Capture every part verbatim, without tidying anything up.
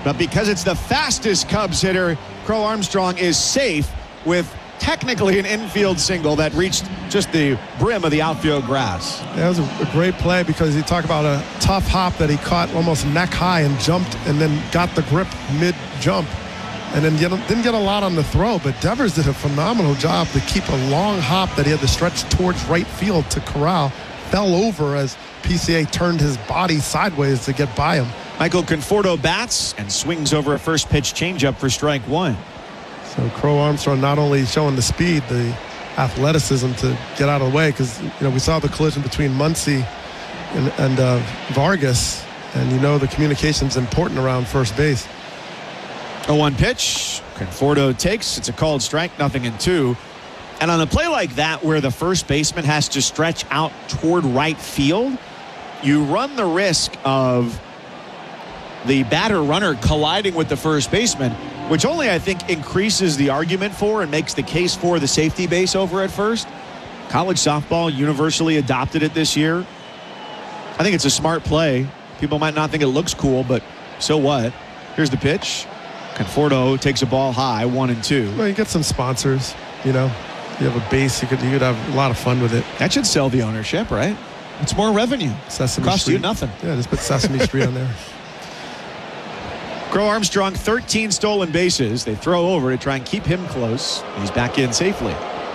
But because it's the fastest Cubs hitter, Crow Armstrong is safe with technically an infield single that reached just the brim of the outfield grass. That was a, a great play because you talk about a tough hop that he caught almost neck high and jumped and then got the grip mid-jump. And then get, didn't get a lot on the throw, but Devers did a phenomenal job to keep a long hop that he had to stretch towards right field to corral. Fell over as P C A turned his body sideways to get by him. Michael Conforto bats and swings over a first pitch changeup for strike one. So Crow Armstrong not only showing the speed, the athleticism to get out of the way, because you know we saw the collision between Muncy and, and uh, Vargas, and you know the communication's important around first base. oh one pitch. Conforto takes. It's a called strike, nothing in two. And on a play like that where the first baseman has to stretch out toward right field, you run the risk of the batter-runner colliding with the first baseman, which only, I think, increases the argument for and makes the case for the safety base over at first. College softball universally adopted it this year. I think it's a smart play. People might not think it looks cool, but so what? Here's the pitch. Conforto takes a ball high, one and two. Well, you get some sponsors, you know. You have a base, you could, you could have a lot of fun with it. That should sell the ownership, right? It's more revenue. Sesame Cost Street. you nothing. Yeah, just put Sesame Street on there. Crow Armstrong, thirteen stolen bases. They throw over to try and keep him close. He's back in safely.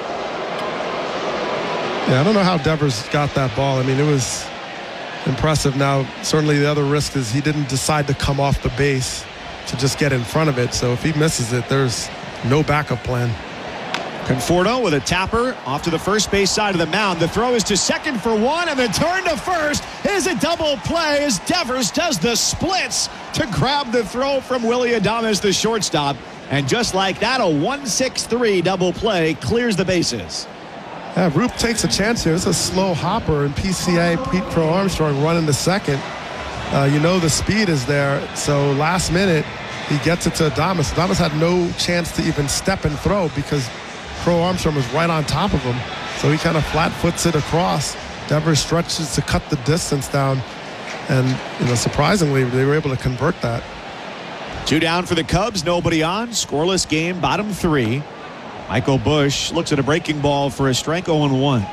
Yeah, I don't know how Devers got that ball. I mean, it was impressive. Now, certainly the other risk is he didn't decide to come off the base to just get in front of it. So if he misses it, there's no backup plan. Conforto with a tapper off to the first base side of the mound. The throw is to second for one, and the turn to first is a double play as Devers does the splits to grab the throw from Willy Adames, the shortstop. And just like that, a one six three double play clears the bases. Yeah, Roop takes a chance here. It's a slow hopper, and P C A, Pete Crow Armstrong, running to second. Uh, you know the speed is there, so last minute he gets it to Adames. Adames had no chance to even step and throw because Crow Armstrong was right on top of him. So he kind of flat foots it across. Devers stretches to cut the distance down. And, you know, surprisingly, they were able to convert that. Two down for the Cubs, nobody on. Scoreless game, bottom three. Michael Busch looks at a breaking ball for a strike, oh and one.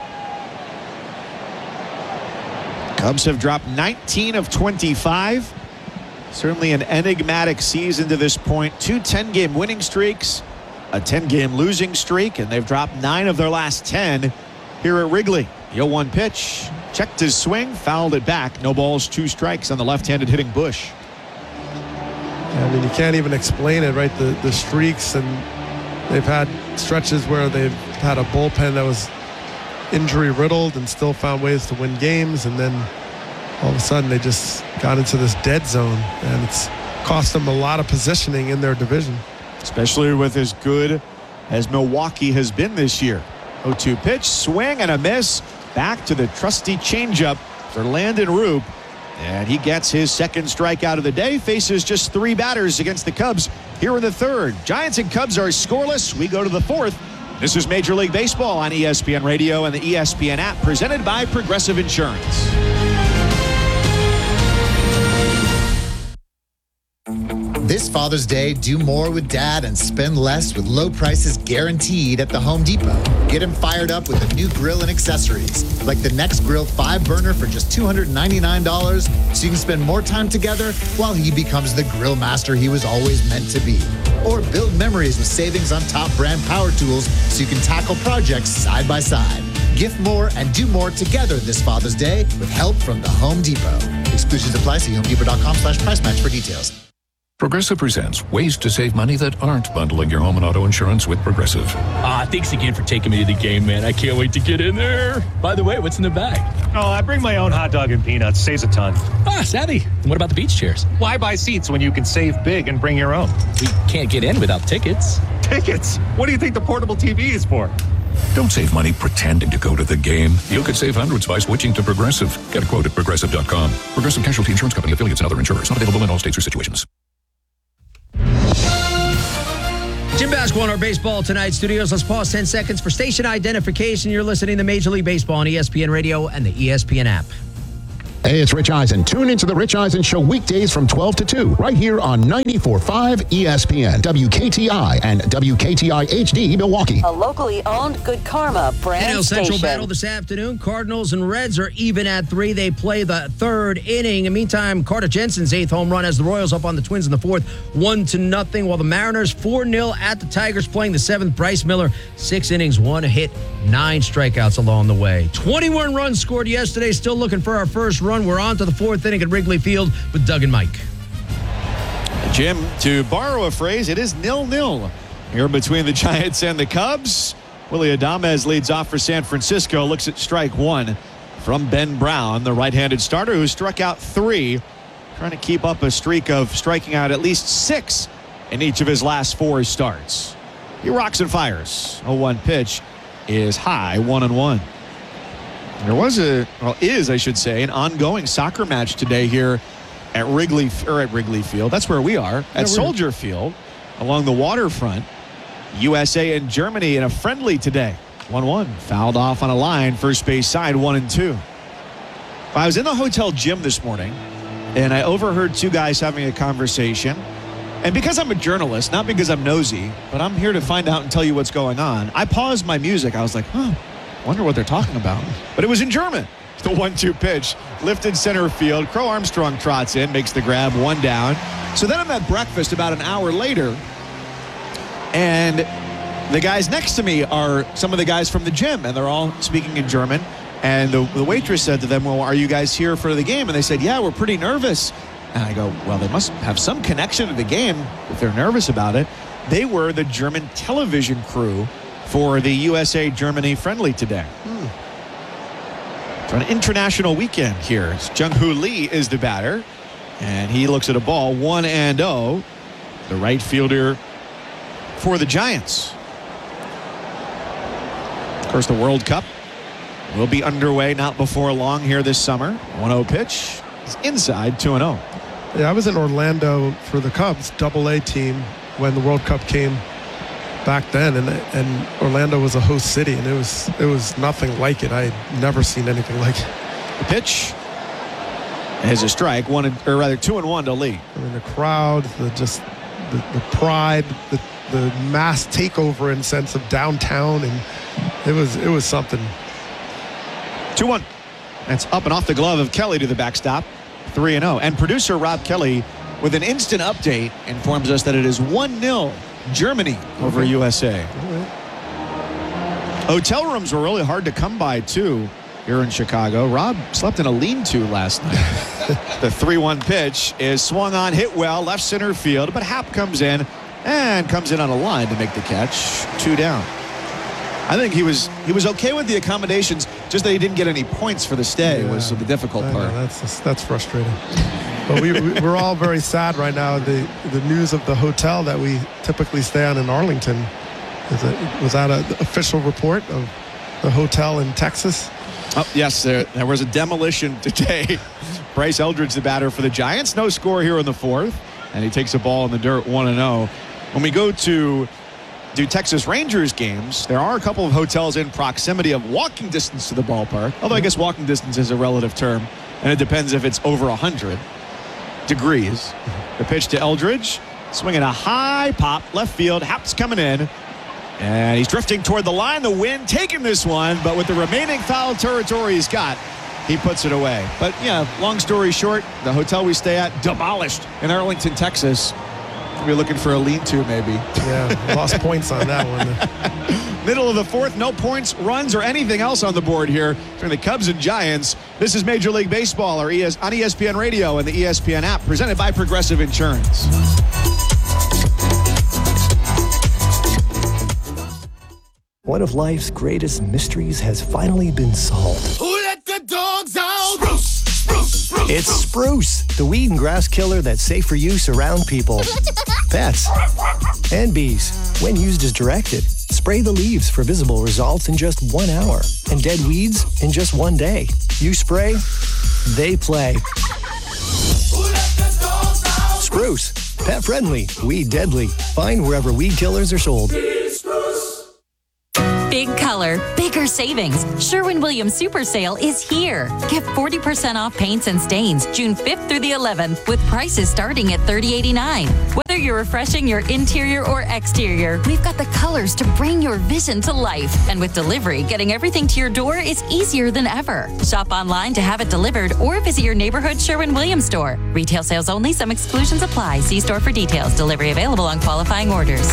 Cubs have dropped nineteen of twenty-five. Certainly an enigmatic season to this point. Two ten-game winning streaks, a ten-game losing streak, and they've dropped nine of their last ten here at Wrigley. The oh one pitch, checked his swing, fouled it back. No balls, two strikes on the left-handed hitting Busch. I mean, you can't even explain it, right? The, the streaks, and they've had stretches where they've had a bullpen that was injury-riddled and still found ways to win games, and then all of a sudden they just got into this dead zone, and it's cost them a lot of positioning in their division. Especially with as good as Milwaukee has been this year. oh two pitch, swing and a miss. Back to the trusty changeup for Landon Roop. And he gets his second strikeout of the day. Faces just three batters against the Cubs here in the third. Giants and Cubs are scoreless. We go to the fourth. This is Major League Baseball on E S P N Radio and the E S P N app, presented by Progressive Insurance. This Father's Day, do more with Dad and spend less with low prices guaranteed at the Home Depot. Get him fired up with a new grill and accessories, like the Next Grill five burner for just two hundred ninety-nine dollars, so you can spend more time together while he becomes the grill master he was always meant to be. Or build memories with savings on top brand power tools so you can tackle projects side by side. Gift more and do more together this Father's Day with help from the Home Depot. Exclusions apply. See homedepot.com slash price match for details. Progressive presents ways to save money that aren't bundling your home and auto insurance with Progressive. Ah, thanks again for taking me to the game, man. I can't wait to get in there. By the way, what's in the bag? Oh, I bring my own hot dog and peanuts. Saves a ton. Ah, savvy. And what about the beach chairs? Why buy seats when you can save big and bring your own? We can't get in without tickets. Tickets? What do you think the portable T V is for? Don't save money pretending to go to the game. You could save hundreds by switching to Progressive. Get a quote at progressive dot com. Progressive Casualty Insurance Company, affiliates, and other insurers. Not available in all states or situations. Jim Basco on our Baseball Tonight studios. Let's pause ten seconds for station identification. You're listening to Major League Baseball on E S P N Radio and the E S P N app. Hey, it's Rich Eisen. Tune into the Rich Eisen Show weekdays from twelve to two, right here on ninety-four point five E S P N, W K T I, and W K T I H D Milwaukee. A locally owned Good Karma brand N L Central station. battle this afternoon. Cardinals and Reds are even at three. They play the third inning. In the meantime, Carter Jensen's eighth home run has the Royals up on the Twins in the fourth, one to nothing, while the Mariners four nil at the Tigers playing the seventh. Bryce Miller, six innings, one hit, nine strikeouts along the way. twenty-one runs scored yesterday. Still looking for our first run. We're on to the fourth inning at Wrigley Field with Doug and Mike. Jim, to borrow a phrase, it is nil-nil here between the Giants and the Cubs. Willie Adames leads off for San Francisco. Looks at strike one from Ben Brown, the right-handed starter who struck out three, trying to keep up a streak of striking out at least six in each of his last four starts. He rocks and fires. oh one pitch is high, one and one. There was a, well, is, I should say, an ongoing soccer match today here at Wrigley, or at Wrigley Field. That's where we are, at Soldier Field, along the waterfront. U S A and Germany in a friendly today. one one. Fouled off on a line, first base side, one and two. I was in the hotel gym this morning, and I overheard two guys having a conversation. And because I'm a journalist, not because I'm nosy, but I'm here to find out and tell you what's going on, I paused my music. I was like, huh. Wonder what they're talking about. But it was in German. The one two pitch. Lifted center field. Crow Armstrong trots in, makes the grab, one down. So then I'm at breakfast about an hour later. And the guys next to me are some of the guys from the gym. And they're all speaking in German. And the, the waitress said to them, well, are you guys here for the game? And they said, yeah, we're pretty nervous. And I go, well, they must have some connection to the game if they're nervous about it. They were the German television crew for the U S A Germany friendly today. Hmm. For an international weekend here. Jung-Hoo Lee is the batter, and he looks at a ball, one and oh, the right fielder for the Giants. Of course, the World Cup will be underway not before long here this summer. one oh pitch is inside, two and oh. Yeah, I was in Orlando for the Cubs double A team when the World Cup came back then, and and Orlando was a host city, and it was it was nothing like it. I had never seen anything like it. The pitch is a strike, one and, or rather two and one to Lee. I mean, the crowd, the just the, the pride, the the mass takeover and sense of downtown, and it was it was something. two one. That's up and off the glove of Kelly to the backstop. three and oh. And producer Rob Kelly, with an instant update, informs us that it is one nil Germany over U S A. Hotel rooms were really hard to come by, too, here in Chicago. Rob slept in a lean-to last night. The three one pitch is swung on, hit well, left center field, but Happ comes in and comes in on a line to make the catch. Two down. I think he was he was okay with the accommodations, just that he didn't get any points for the stay yeah, was the difficult I part. Know, that's that's frustrating. But we, we we're all very sad right now. The the news of the hotel that we typically stay on in Arlington is it was that an official report of the hotel in Texas? Oh yes, there there was a demolition today. Bryce Eldridge, the batter for the Giants, no score here in the fourth, and he takes a ball in the dirt, one and zero. When we go to do Texas Rangers games, there are a couple of hotels in proximity of walking distance to the ballpark, although I guess walking distance is a relative term, and it depends if it's over one hundred degrees. The pitch to Eldridge, swinging a high pop, left field. Happ's coming in, and he's drifting toward the line. The wind taking this one, but with the remaining foul territory he's got, he puts it away. But yeah, long story short, the hotel we stay at demolished in Arlington, Texas. We're looking for a lean-to, maybe. Yeah, lost points on that one. Middle of the fourth, no points, runs, or anything else on the board here between the Cubs and Giants. This is Major League Baseball or E S- on E S P N Radio and the E S P N app, presented by Progressive Insurance. One of life's greatest mysteries has finally been solved. Who let the dogs out? Spruce, spruce, spruce. It's Spruce, the weed and grass killer that's safe for use around people, pets, and bees. When used as directed, spray the leaves for visible results in just one hour and dead weeds in just one day. You spray, they play. Who let the dogs out? Spruce, pet friendly, weed deadly. Find wherever weed killers are sold. Big color, bigger savings. Sherwin-Williams Super Sale is here. Get forty percent off paints and stains June fifth through the eleventh with prices starting at thirty eighty-nine. Whether you're refreshing your interior or exterior, we've got the colors to bring your vision to life. And with delivery, getting everything to your door is easier than ever. Shop online to have it delivered or visit your neighborhood Sherwin-Williams store. Retail sales only. Some exclusions apply. See store for details. Delivery available on qualifying orders.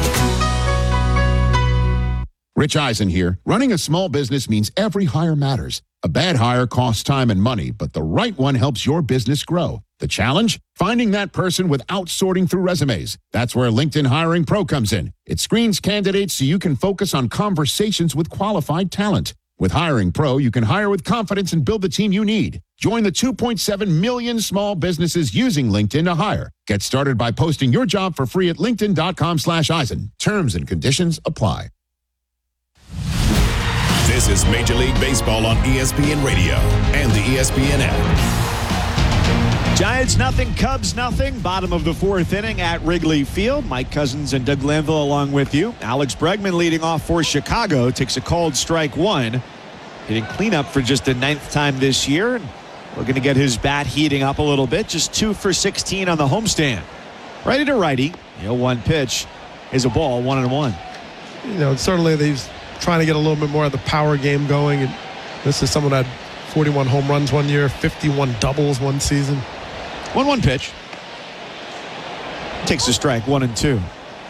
Rich Eisen here. Running a small business means every hire matters. A bad hire costs time and money, but the right one helps your business grow. The challenge? Finding that person without sorting through resumes. That's where LinkedIn Hiring Pro comes in. It screens candidates so you can focus on conversations with qualified talent. With Hiring Pro, you can hire with confidence and build the team you need. Join the two point seven million small businesses using LinkedIn to hire. Get started by posting your job for free at linkedin.com slash Eisen. Terms and conditions apply. This is Major League Baseball on E S P N Radio and the E S P N app. Giants nothing, Cubs nothing. Bottom of the fourth inning at Wrigley Field. Mike Cousins and Doug Glanville along with you. Alex Bregman leading off for Chicago. Takes a called strike one. Hitting cleanup for just the ninth time this year. Looking to get his bat heating up a little bit. Just two for sixteen on the homestand. Righty to righty. The oh one pitch is a ball, one and one. You know, certainly they've trying to get a little bit more of the power game going. And this is someone that had forty-one home runs one year, fifty-one doubles one season. one one pitch. Takes a strike, one and two.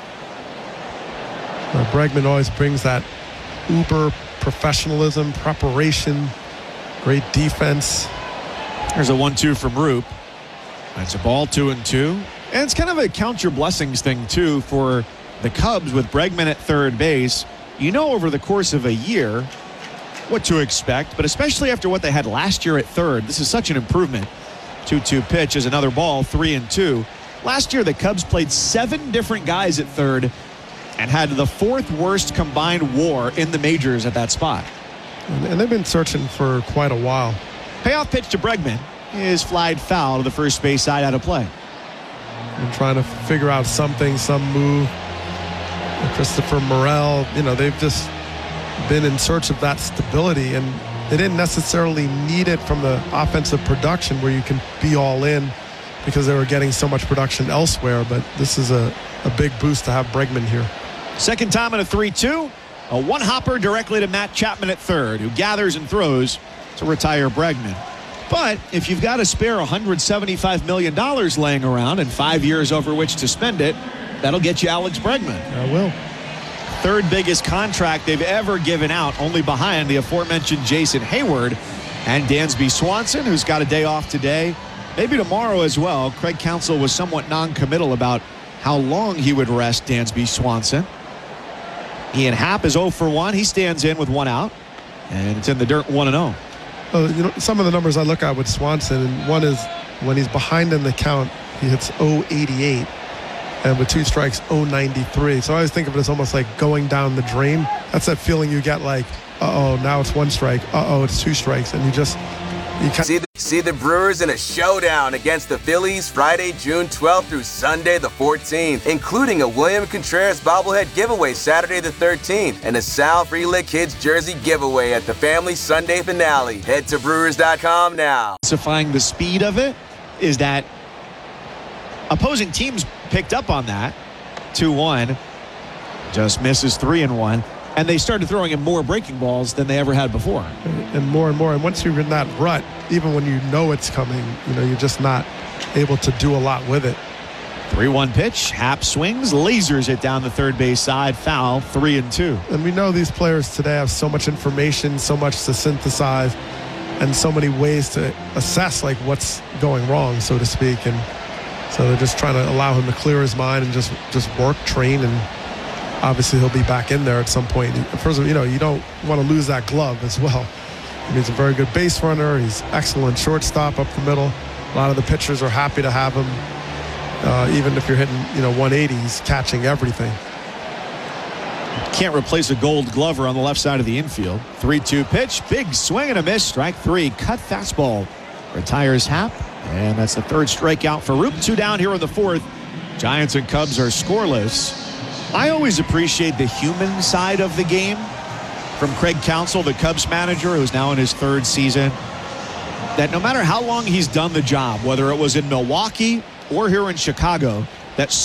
Uh, Bregman always brings that uber professionalism, preparation, great defense. There's a one two from Roop. That's a ball, two and two. And it's kind of a count your blessings thing, too, for the Cubs with Bregman at third base. You know over the course of a year what to expect, but especially after what they had last year at third, this is such an improvement. two two pitch is another ball, three and two. Last year, the Cubs played seven different guys at third and had the fourth worst combined WAR in the majors at that spot. And they've been searching for quite a while. Payoff pitch to Bregman is flied foul to the first base side out of play. And trying to figure out something, some move. Christopher Morel, you know, they've just been in search of that stability, and they didn't necessarily need it from the offensive production where you can be all in because they were getting so much production elsewhere. But this is a, a big boost to have Bregman here. Second time in a three two. A one-hopper directly to Matt Chapman at third, who gathers and throws to retire Bregman. But if you've got a spare one hundred seventy-five million dollars laying around and five years over which to spend it, that'll get you Alex Bregman. I will. Third biggest contract they've ever given out, only behind the aforementioned Jason Hayward and Dansby Swanson, who's got a day off today, maybe tomorrow as well. Craig Counsell was somewhat non-committal about how long he would rest Dansby Swanson. Ian Happ is oh for one. He stands in with one out, and it's in the dirt, one and oh. Well, you know, some of the numbers I look at with Swanson, and one is when he's behind in the count, he hits oh eighty-eight. And with two strikes, oh ninety-three. So I always think of it as almost like going down the drain. That's that feeling you get like, uh-oh, now it's one strike. Uh-oh, it's two strikes. And you just... You see, the, see the Brewers in a showdown against the Phillies Friday, June twelfth through Sunday the fourteenth, including a William Contreras bobblehead giveaway Saturday the thirteenth and a Sal Frelick Kids jersey giveaway at the family Sunday finale. Head to Brewers dot com now. Specifying the speed of it is that opposing teams picked up on that. two one. Just misses three and one. And they started throwing him more breaking balls than they ever had before. And more and more. And once you're in that rut, even when you know it's coming, you know, you're just not able to do a lot with it. three one pitch. Happ swings, lasers it down the third base side. Foul, three and two. And we know these players today have so much information, so much to synthesize, and so many ways to assess like what's going wrong, so to speak. And so they're just trying to allow him to clear his mind and just, just work, train, and obviously he'll be back in there at some point. First of all, you know, you don't want to lose that glove as well. I mean, he's a very good base runner. He's excellent shortstop up the middle. A lot of the pitchers are happy to have him. Uh, even if you're hitting, you know, one eighty, he's catching everything. Can't replace a gold glover on the left side of the infield. three two pitch. Big swing and a miss. Strike three. Cut fastball. Retires Happ. And that's the third strikeout for Roop. Two down here in the fourth. Giants and Cubs are scoreless. I always appreciate the human side of the game. from Craig Counsell, the Cubs manager, who's now in his third season, that no matter how long he's done the job, whether it was in Milwaukee or here in Chicago, that